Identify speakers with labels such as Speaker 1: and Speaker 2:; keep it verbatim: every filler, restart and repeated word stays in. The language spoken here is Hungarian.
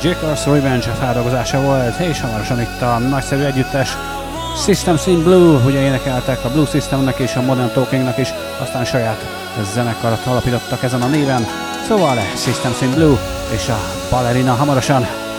Speaker 1: Jacob's Revenge feldolgozása volt, és hamarosan itt a nagyszerű együttes Systems in Blue, ugye énekeltek a Blue Systemnek és a Modern Talkingnak is, aztán saját zenekarat alapítottak ezen a néven, szóval Systems in Blue és a Ballerina hamarosan.